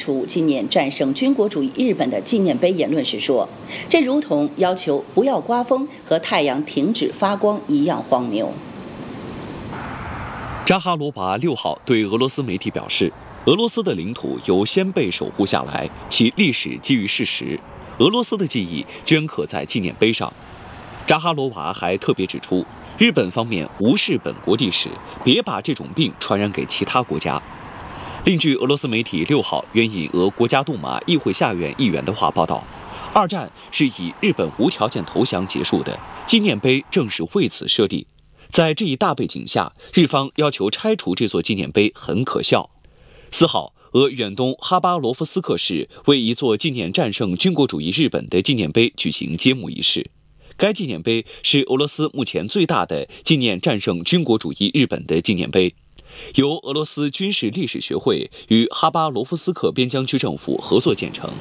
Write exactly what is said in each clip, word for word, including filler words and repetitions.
除纪念战胜军国主义日本的纪念碑言论时说，这如同要求不要刮风和太阳停止发光一样荒谬。 扎哈罗娃六号对俄罗斯媒体表示，俄罗斯的领土有先辈守护下来，其历史基于事实，俄罗斯的记忆镌刻在纪念碑上。扎哈罗娃还特别指出，日本方面无视本国历史，别把这种病传染给其他国家。另据俄罗斯媒体六号援引俄国家杜马议会下院议员的话报道，二战是以日本无条件投降结束的，纪念碑正是为此设立。在这一大背景下，日方要求拆除这座纪念碑很可笑。四号，俄远东哈巴罗夫斯克市为一座纪念战胜军国主义日本的纪念碑举行揭幕仪式。该纪念碑是俄罗斯目前最大的纪念战胜军国主义日本的纪念碑，由俄罗斯军事历史学会与哈巴罗夫斯克边疆区政府合作建成。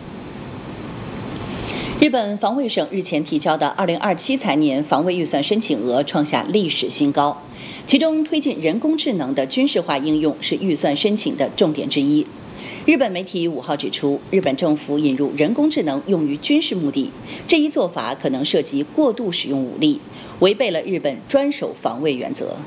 日本防卫省日前提交的二零二七财年防卫预算申请额创下历史新高，其中推进人工智能的军事化应用是预算申请的重点之一。日本媒体五号指出，日本政府引入人工智能用于军事目的，这一做法可能涉及过度使用武力，违背了日本专守防卫原则。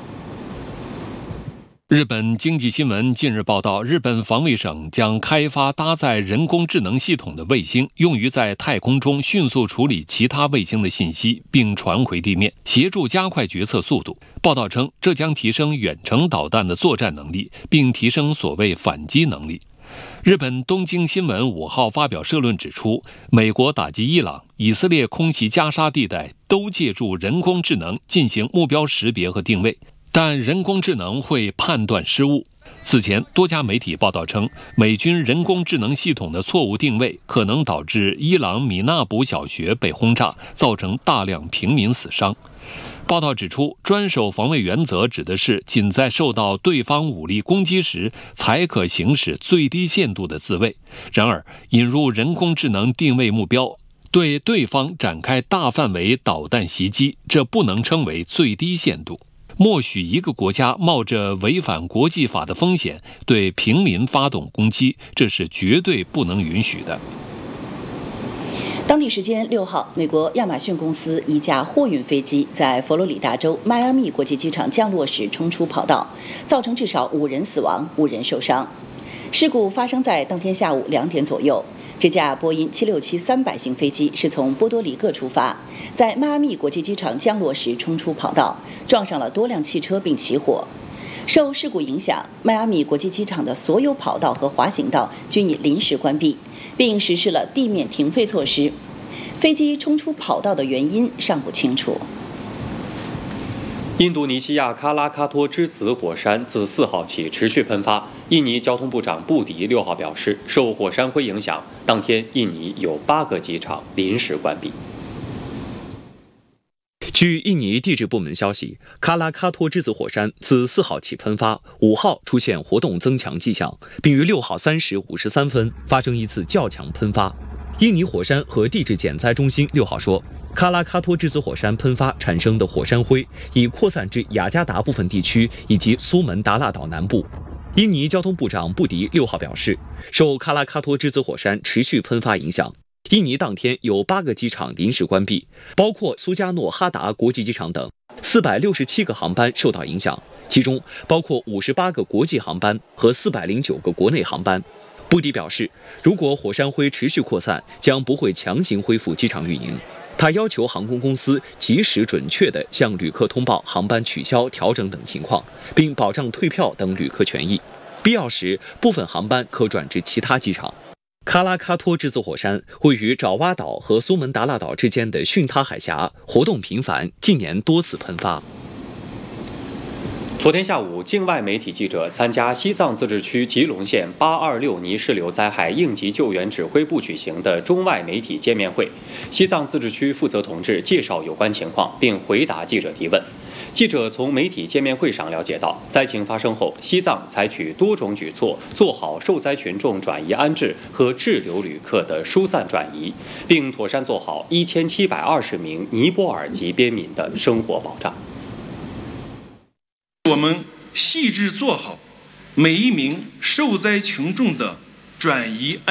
日本经济新闻近日报道，日本防卫省将开发搭载人工智能系统的卫星，用于在太空中迅速处理其他卫星的信息，并传回地面，协助加快决策速度。报道称，这将提升远程导弹的作战能力，并提升所谓反击能力。日本东京新闻五号发表社论指出，美国打击伊朗、以色列空袭加沙地带都借助人工智能进行目标识别和定位，但人工智能会判断失误。此前，多家媒体报道称，美军人工智能系统的错误定位可能导致伊朗米纳卜小学被轰炸，造成大量平民死伤。报道指出，专守防卫原则指的是仅在受到对方武力攻击时才可行使最低限度的自卫。然而，引入人工智能定位目标，对对方展开大范围导弹袭击，这不能称为最低限度。默许一个国家冒着违反国际法的风险对平民发动攻击，这是绝对不能允许的。 当地时间六号，美国亚马逊公司一架货运飞机在佛罗里达州迈阿密国际机场降落时冲出跑道，造成至少五人死亡、五人受伤。事故发生在当天下午两点左右。这架波音七六七三百型飞机是从波多黎各出发，在迈阿密国际机场降落时冲出跑道，撞上了多辆汽车并起火。受事故影响，迈阿密国际机场的所有跑道和滑行道均已临时关闭，并实施了地面停飞措施。飞机冲出跑道的原因尚不清楚。 印度尼西亚喀拉喀托之子火山自四号起持续喷发。印尼交通部长布迪六号表示，受火山灰影响，当天印尼有八个机场临时关闭。 据印尼地质部门消息，喀拉喀托之子火山自四号起喷发，五号出现活动增强迹象，并于六号三时五十三分发生一次较强喷发。印尼火山和地质减灾中心六号说，喀拉喀托之子火山喷发产生的火山灰已扩散至雅加达部分地区以及苏门答腊岛南部。印尼交通部长布迪六号表示，受喀拉喀托之子火山持续喷发影响，印尼当天有八个机场临时关闭，包括苏加诺哈达国际机场等，四百六十七个航班受到影响，其中包括五十八个国际航班和四百零九个国内航班。布迪表示，如果火山灰持续扩散，将不会强行恢复机场运营。他要求航空公司及时准确地向旅客通报航班取消、调整等情况，并保障退票等旅客权益。必要时，部分航班可转至其他机场。喀拉喀托之子火山位于爪哇岛和苏门答腊岛之间的巽他海峡，活动频繁，近年多次喷发。 昨天下午，境外媒体记者参加西藏自治区吉隆县八二六泥石流灾害应急救援指挥部举行的中外媒体见面会，西藏自治区负责同志介绍有关情况，并回答记者提问。记者从媒体见面会上了解到，灾情发生后，西藏采取多种举措，做好受灾群众转移安置和滞留旅客的疏散转移，并妥善做好一千七百二十名尼泊尔籍边民的生活保障。 我们细致做好每一名受灾群众的转移